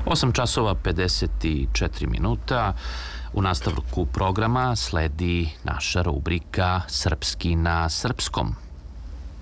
8 časova 54 minuta. U nastavku programa sledi naša rubrika Srpski na srpskom.